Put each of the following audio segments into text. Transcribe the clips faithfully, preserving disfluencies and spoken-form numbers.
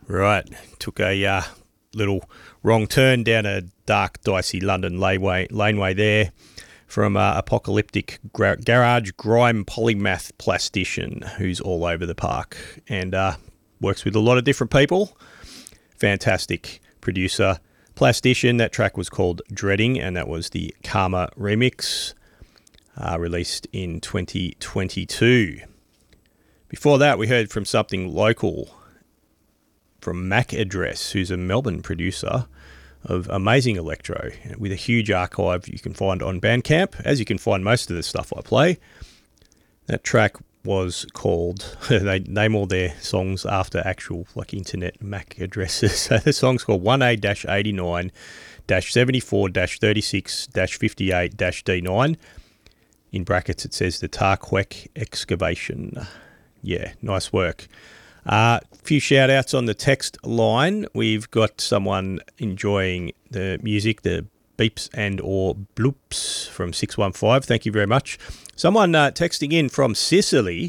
Right, took a uh, little wrong turn down a dark, dicey London laneway, laneway there from uh, apocalyptic gra- garage grime polymath plastician who's all over the park and uh, works with a lot of different people. Fantastic producer, plastician. That track was called Dreading, and that was the Karma remix, uh, released in twenty twenty-two. Before that, we heard from something local from Mac Address, who's a Melbourne producer of amazing electro with a huge archive you can find on Bandcamp, as you can find most of the stuff I play. That track was called, they name all their songs after actual like internet M A C addresses. So the song's called one A eighty-nine seventy-four thirty-six fifty-eight D nine. In brackets it says the Tarqueck excavation. Yeah, nice work. A uh, few shout outs on the text line. We've got someone enjoying the music, the beeps and or bloops from six one five. Thank you very much. Someone uh, texting in from Sicily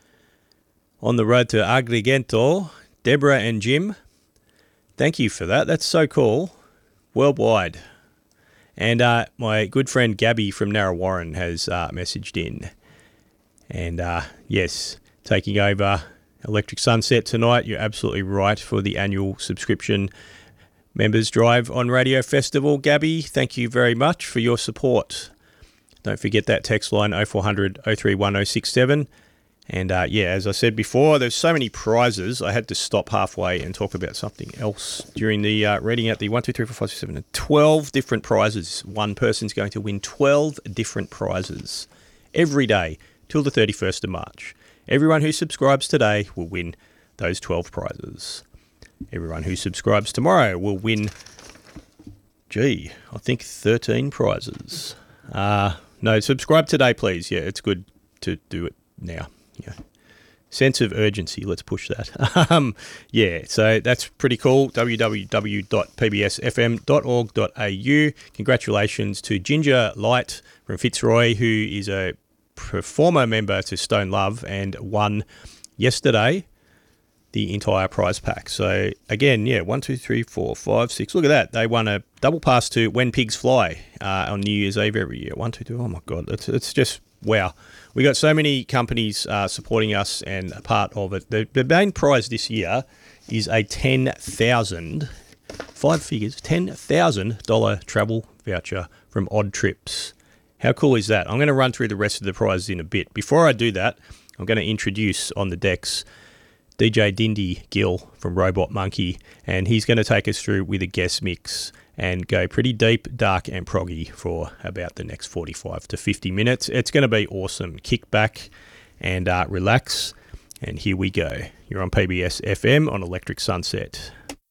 on the road to Agrigento, Deborah and Jim. Thank you for that. That's so cool. Worldwide. And uh, my good friend Gabby from Narrawarren has uh, messaged in. And uh, yes, taking over Electric Sunset tonight. You're absolutely right, for the annual subscription members drive on Radio Festival. Gabby, thank you very much for your support. Don't forget that text line oh four hundred oh three one oh six seven. And uh, yeah, as I said before, there's so many prizes. I had to stop halfway and talk about something else during the uh, reading out the one, two, three, four, five, six, seven, twelve different prizes. One person's going to win twelve different prizes every day till the thirty-first of March. Everyone who subscribes today will win those twelve prizes. Everyone who subscribes tomorrow will win, gee, I think thirteen prizes. Uh, no, subscribe today, please. Yeah, it's good to do it now. Yeah. Sense of urgency, let's push that. um, yeah, so that's pretty cool. w w w dot p b s f m dot org dot a u. Congratulations to Ginger Light from Fitzroy, who is a former member to Stone Love and won yesterday the entire prize pack. So again, yeah, one, two, three, four, five, six. Look at that. They won a double pass to When Pigs Fly uh, on New Year's Eve every year. One, two, two. Oh my God. It's, it's just, wow. We got so many companies uh, supporting us and a part of it. The, the main prize this year is a ten thousand dollars, five figures, ten thousand dollars travel voucher from Odd Trips. How cool is that? I'm going to run through the rest of the prizes in a bit. Before I do that, I'm going to introduce on the decks D J Dindy Gill from Robot Monkey, and he's going to take us through with a guest mix and go pretty deep, dark and proggy for about the next forty-five to fifty minutes. It's going to be awesome. Kick back and uh, relax, and here we go. You're on P B S F M on Electric Sunset.